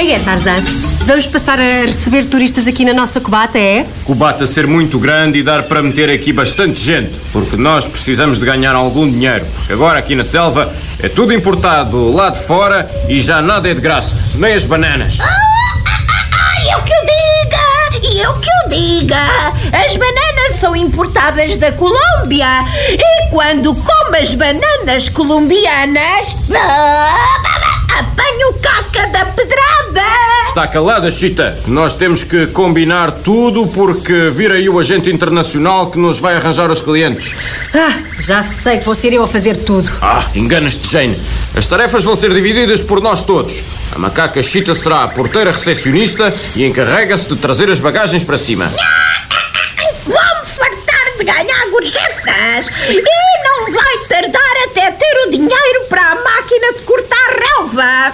que é, Tarzan? Vamos passar a receber turistas aqui na nossa cubata, é? Cubata ser muito grande e dar para meter aqui bastante gente, porque nós precisamos de ganhar algum dinheiro. Porque agora aqui na selva é tudo importado lá de fora e já nada é de graça, nem as bananas. Eu que o diga! As bananas são importadas da Colômbia e quando como as bananas colombianas, apanho caca da pedrada! Está calada, Chita. Nós temos que combinar tudo porque vir aí o agente internacional que nos vai arranjar os clientes. Já sei que vou ser eu a fazer tudo. Enganas-te, Jane. As tarefas vão ser divididas por nós todos. A macaca Chita será a porteira recepcionista e encarrega-se de trazer as bagagens para cima. Vou-me fartar de ganhar gorjetas e não vai tardar até ter o dinheiro para a máquina de cortar relva.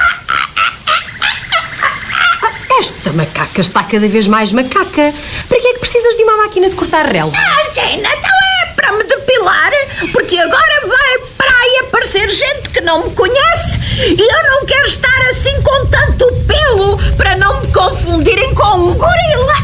Esta macaca está cada vez mais macaca. Para que é que precisas de uma máquina de cortar relva? Jane, então é para me depilar, porque agora vai para aí aparecer gente que não me conhece e eu não quero estar assim com tanto pelo para não me confundirem com um gorila.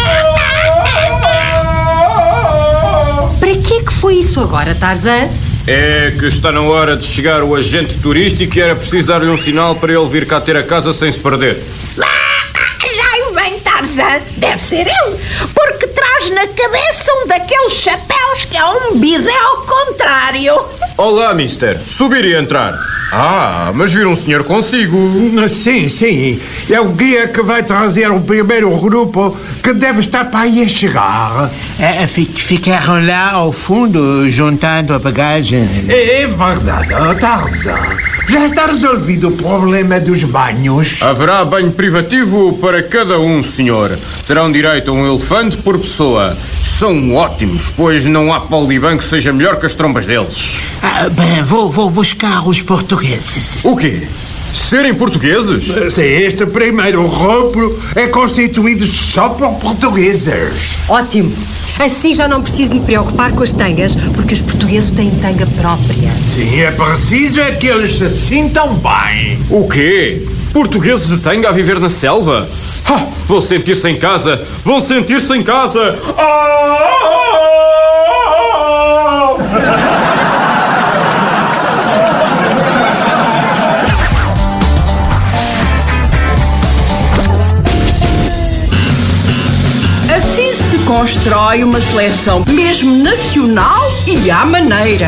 Para que é que foi isso agora, Tarzan? É que está na hora de chegar o agente turístico e era preciso dar-lhe um sinal para ele vir cá ter a casa sem se perder. Já vem, Tarzan. Deve ser ele, porque traz na cabeça um daqueles chapéus que é um bidé ao contrário. Olá, mister. Subir e entrar. Mas vir um senhor consigo. Sim. É o guia que vai trazer o primeiro grupo que deve estar para aí a chegar. Ficaram lá ao fundo, juntando a bagagem. É verdade, Tarzan. Já está resolvido o problema dos banhos. Haverá banho privativo para cada um, senhor. Terão direito a um elefante por pessoa. São ótimos, pois não há Pauliban que seja melhor que as trombas deles. Vou buscar os portugueses. O quê? Serem portugueses? Este primeiro grupo é constituído só por portugueses. Ótimo. Assim já não preciso de me preocupar com as tangas, porque os portugueses têm tanga própria. Sim, é preciso é que eles se sintam bem. O quê? Portugueses de tanga a viver na selva? Vão sentir-se em casa! Vão sentir-se em casa! Assim se constrói uma seleção mesmo nacional e à maneira.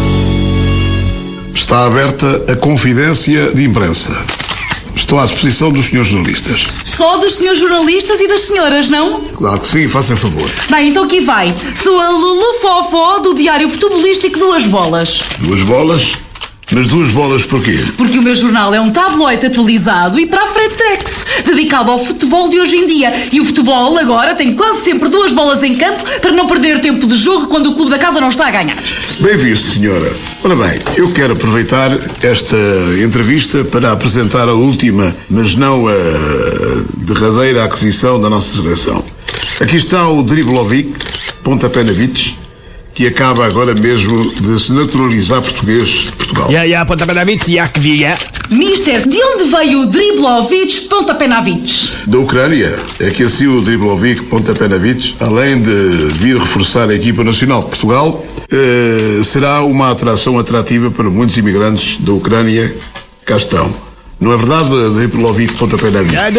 Está aberta a confidência de imprensa. Estou à disposição dos senhores jornalistas. Só dos senhores jornalistas e das senhoras, não? Claro que sim, faça favor. Bem, então aqui vai. Sou a Lulu Fofó do Diário Futebolístico Duas Bolas. Duas bolas? Mas duas bolas porquê? Porque o meu jornal é um tabloide atualizado e para a frente trex, dedicado ao futebol de hoje em dia. E o futebol agora tem quase sempre duas bolas em campo para não perder tempo de jogo quando o clube da casa não está a ganhar. Bem visto, senhora. Ora bem, eu quero aproveitar esta entrevista para apresentar a última, mas não a derradeira aquisição da nossa seleção. Aqui está o Driblovic, pontapé na Vitz, que acaba agora mesmo de se naturalizar português de Portugal. Pontapé na Vitz, Mister, de onde veio o Driblovic pontapé na Vitz? Da Ucrânia. É que assim o Driblovic pontapé na Vitz, além de vir reforçar a equipa nacional de Portugal, será uma atração atrativa para muitos imigrantes da Ucrânia que cá estão. Não é verdade, Driblovic pontapé na Vitz?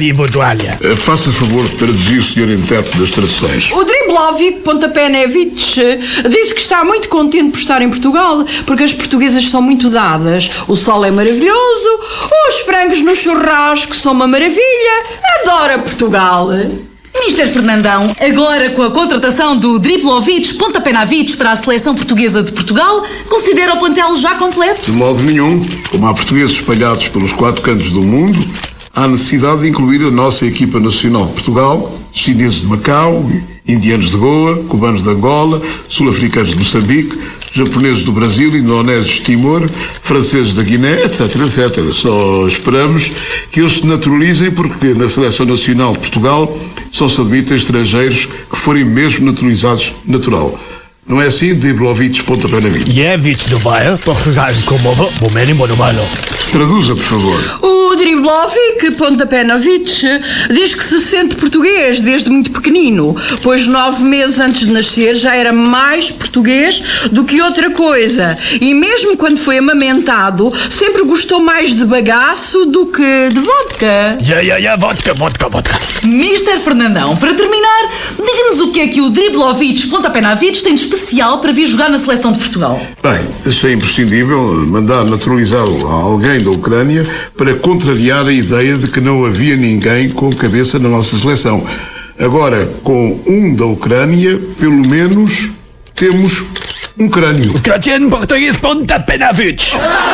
Faça o favor de traduzir o senhor intérprete das traduções. O Driblovic pontapé na Vitz disse que está muito contente por estar em Portugal, porque as portuguesas são muito dadas. O sol é maravilhoso, os frangos no churrasco são uma maravilha. Adora Portugal. Mister Fernandão, agora com a contratação do Driblovic pontapé na Vitz para a seleção portuguesa de Portugal, considera o plantel já completo? De modo nenhum. Como há portugueses espalhados pelos 4 cantos do mundo, há necessidade de incluir a nossa equipa nacional de Portugal, chineses de Macau, indianos de Goa, cubanos de Angola, sul-africanos de Moçambique, japoneses do Brasil, indonésios de Timor, franceses da Guiné, etc, etc. Só esperamos que eles se naturalizem, porque na Seleção Nacional de Portugal só se admitem estrangeiros que forem mesmo naturalizados natural. Não é assim, Driblovic pontapé na Vitz? Portugal como bom e bom malo. Traduza, por favor. O Driblovic Pontapenovic diz que se sente português desde muito pequenino, pois 9 meses antes de nascer já era mais português do que outra coisa. E mesmo quando foi amamentado, sempre gostou mais de bagaço do que de vodka. Vodka. Mister Fernandão, para terminar, diga-nos o que é que o Driblovic Pontapenovic tem de especial para vir jogar na seleção de Portugal. Bem, achei imprescindível mandar naturalizar alguém da Ucrânia para contrariar a ideia de que não havia ninguém com cabeça na nossa seleção. Agora, com um da Ucrânia, pelo menos temos um crânio. Ucraniano português Pontapenovic.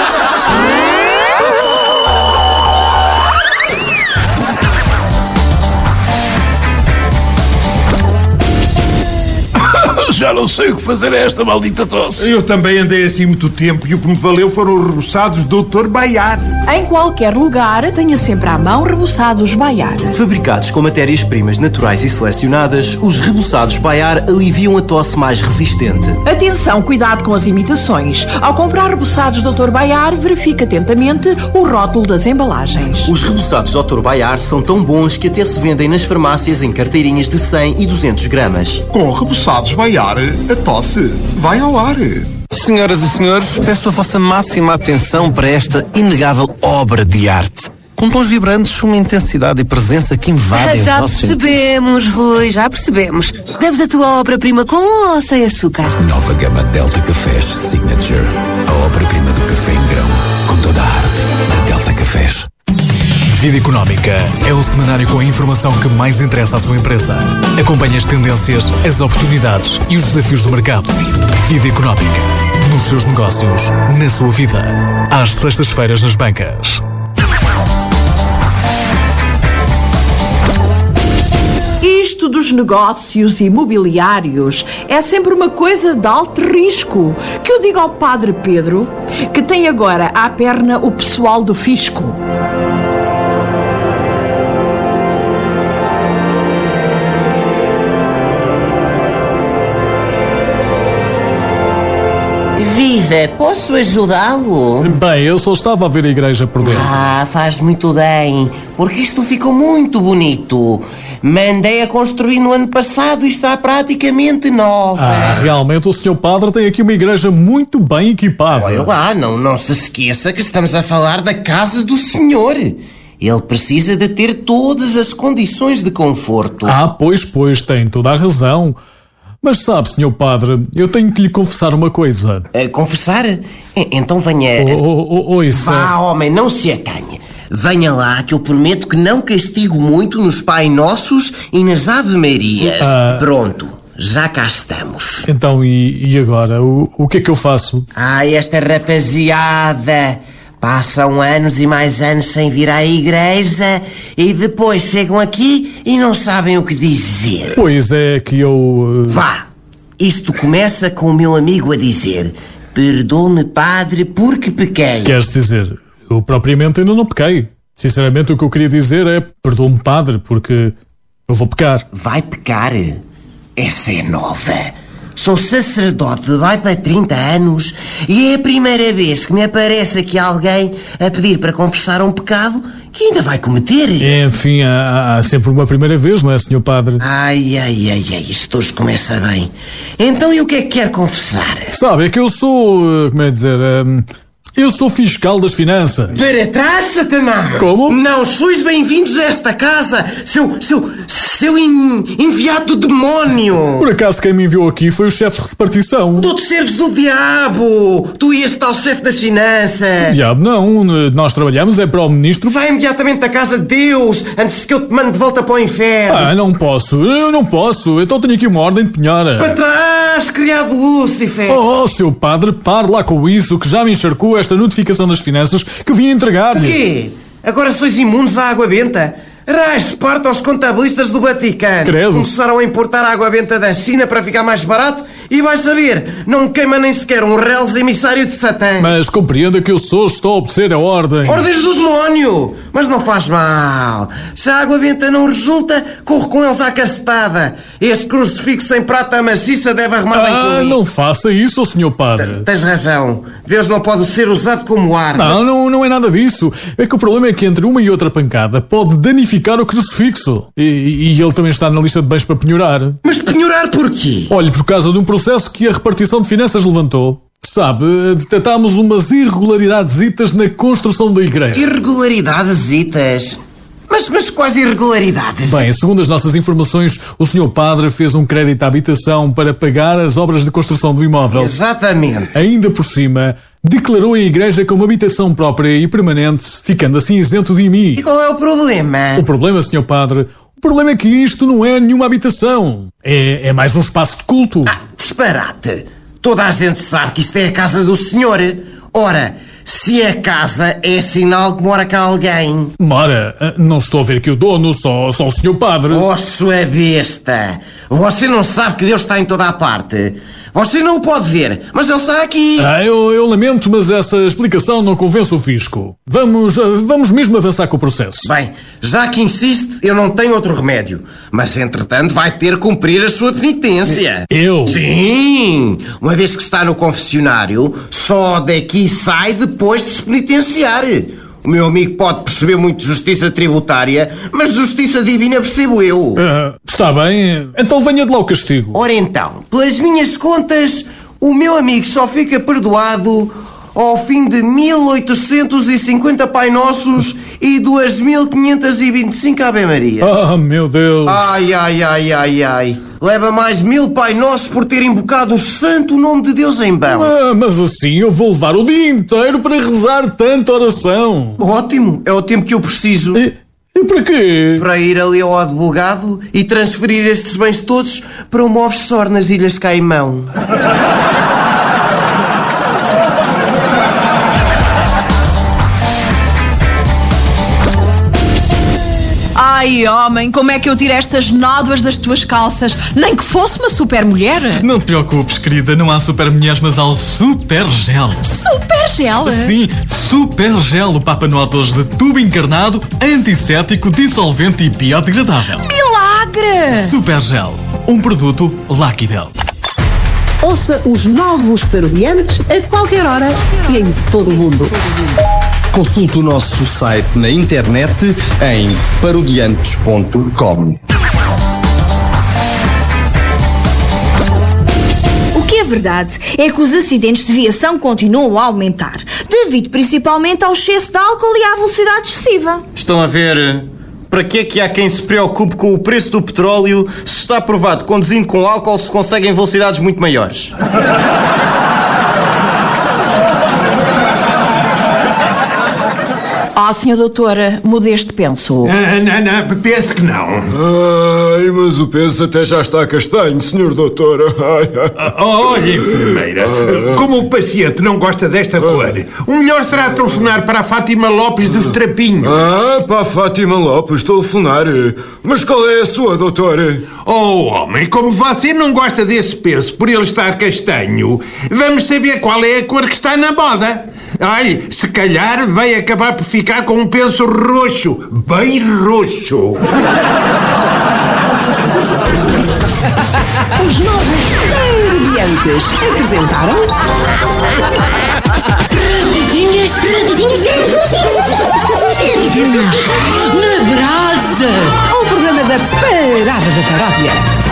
Já não sei o que fazer a esta maldita tosse. Eu também andei assim muito tempo e o que me valeu foram os reboçados do Dr. Baiar. Em qualquer lugar, tenha sempre à mão reboçados Baiar. Fabricados com matérias-primas naturais e selecionadas, os reboçados Baiar aliviam a tosse mais resistente. Atenção, cuidado com as imitações. Ao comprar reboçados Dr. Baiar, verifique atentamente o rótulo das embalagens. Os reboçados Dr. Baiar são tão bons que até se vendem nas farmácias em carteirinhas de 100 e 200 gramas. Com reboçados Baiar, a tosse vai ao ar. Senhoras e senhores, peço a vossa máxima atenção para esta inegável obra de arte. Com tons vibrantes, uma intensidade e presença que invadem Já os nossos percebemos, Rui, já percebemos. Deves a tua obra prima com ou sem açúcar? Nova gama Delta Cafés Signature. A obra-prima do café em grão, com toda a arte da Delta Cafés. Vida Económica é o semanário com a informação que mais interessa à sua empresa. Acompanhe as tendências, as oportunidades e os desafios do mercado. Vida Económica. Nos seus negócios, na sua vida. Às sextas-feiras nas bancas. Isto dos negócios imobiliários é sempre uma coisa de alto risco. Que eu digo ao Padre Pedro, que tem agora à perna o pessoal do fisco. Viva, posso ajudá-lo? Bem, eu só estava a ver a igreja por dentro. Faz muito bem, porque isto ficou muito bonito. Mandei a construir no ano passado e está praticamente nova. Realmente o Sr. Padre tem aqui uma igreja muito bem equipada. Olha lá, não se esqueça que estamos a falar da casa do Senhor. Ele precisa de ter todas as condições de conforto. Pois, tem toda a razão. Mas sabe, Sr. Padre, eu tenho que lhe confessar uma coisa. Confessar? Então venha... Ouça... Vá, homem, não se acanhe. Venha lá, que eu prometo que não castigo muito nos Pai Nossos e nas Ave Marias. Pronto, já cá estamos. Então, e agora? O que é que eu faço? Esta rapaziada... Passam anos e mais anos sem vir à igreja e depois chegam aqui e não sabem o que dizer. Pois é que eu... Vá, isto começa com o meu amigo a dizer: perdoe-me, padre, porque pequei. Queres dizer, eu propriamente ainda não pequei. Sinceramente, o que eu queria dizer é: perdoe-me, padre, porque eu vou pecar. Vai pecar? Essa é nova. Sou sacerdote de vai para 30 anos e é a primeira vez que me aparece aqui alguém a pedir para confessar um pecado que ainda vai cometer. Enfim, há sempre uma primeira vez, não é, Sr. Padre? Isto hoje começa bem. Então, e o que é que quer confessar? Sabe, é que eu sou... como é dizer... eu sou fiscal das finanças. Para trás, Satanás! Como? Não sois bem-vindos a esta casa, seu enviado do demónio! Por acaso quem me enviou aqui foi o chefe de repartição. Tu te serves do diabo! Tu e esse tal chefe das finanças! Diabo não, nós trabalhamos é para o ministro... Sai imediatamente da casa de Deus, antes que eu te mande de volta para o inferno! Eu não posso, então tenho aqui uma ordem de penhora. Para trás, criado Lúcifer! Seu padre, pare lá com isso, que já me encharcou esta notificação das finanças que vim entregar-lhe. O quê? Agora sois imunes à água benta? Raiz parte aos contabilistas do Vaticano. Credo. Começaram a importar água benta da China para ficar mais barato e vai saber, não queima nem sequer um reles emissário de Satã. Mas compreenda que eu estou a obedecer a ordem. Ordens do demónio! Mas não faz mal. Se a água benta não resulta, corre com eles à cacetada. Esse crucifixo em prata maciça deve arrumar bem comigo. Não faça isso, Sr. Padre. Tens razão. Deus não pode ser usado como arma. Não é nada disso. É que o problema é que entre uma e outra pancada pode danificar o crucifixo. E ele também está na lista de bens para penhorar. Mas penhorar porquê? Olhe, por causa de um processo que a repartição de finanças levantou. Sabe, detectámos umas irregularidades na construção da igreja. Irregularidades? Mas quais irregularidades? Bem, segundo as nossas informações, o Sr. Padre fez um crédito à habitação para pagar as obras de construção do imóvel. Exatamente. Ainda por cima, declarou a igreja como habitação própria e permanente, ficando assim isento de IMI. E qual é o problema? O problema, Sr. Padre, o problema é que isto não é nenhuma habitação. É mais um espaço de culto. Disparate. Toda a gente sabe que isto é a casa do senhor. Ora, se é casa, é sinal que mora cá alguém. Mora? Não estou a ver que o dono, só o Sr. Padre. Oh, sua besta. Você não sabe que Deus está em toda a parte. Você não o pode ver, mas ele está aqui. Eu lamento, mas essa explicação não convence o fisco. Vamos mesmo avançar com o processo. Bem, já que insiste, eu não tenho outro remédio. Mas, entretanto, vai ter que cumprir a sua penitência. Eu? Sim! Uma vez que está no confessionário, só daqui sai depois de se penitenciar. O meu amigo pode perceber muito de justiça tributária, mas justiça divina percebo eu. Está bem, então venha de lá o castigo. Ora então, pelas minhas contas, o meu amigo só fica perdoado ao fim de 1850 Pai Nossos e 2525 Ave Maria. Meu Deus. Ai. Leva mais 1000 Pai Nossos por ter invocado o santo nome de Deus em vão. Mas assim eu vou levar o dia inteiro para rezar tanta oração. Ótimo, é o tempo que eu preciso. E para quê? Para ir ali ao advogado e transferir estes bens todos para uma offshore nas Ilhas Caimão. Ai, homem, como é que eu tiro estas nódoas das tuas calças? Nem que fosse uma super mulher. Não te preocupes, querida, não há super mulheres, mas há o Super Gel. Super Gel? Sim, Super Gel, o Papa Notas de tubo encarnado, antisséptico, dissolvente e biodegradável. Milagre! Super Gel, um produto Lucky Bell. Ouça os novos Parodiantes a qualquer hora e em todo o mundo. Consulte o nosso site na internet em parodiantes.com. O que é verdade é que os acidentes de viação continuam a aumentar, devido principalmente ao excesso de álcool e à velocidade excessiva. Estão a ver? Para que é que há quem se preocupe com o preço do petróleo se está provado que conduzindo com álcool se conseguem velocidades muito maiores? Senhora doutora, Modeste penso. Não, penso que não. Ai, mas o penso até já está castanho, senhor doutor. Olha, enfermeira, como o paciente não gosta desta cor, o melhor será telefonar para a Fátima Lopes dos Trapinhos. Para a Fátima Lopes, telefonar. Mas qual é a sua, doutora? Oh, homem, como você não gosta desse penso por ele estar castanho, vamos saber qual é a cor que está na moda. Olha, se calhar vai acabar por ficar com um penso roxo, bem roxo. Os novos Parodiantes apresentaram... Na Brasa, o programa da Parada da Paródia.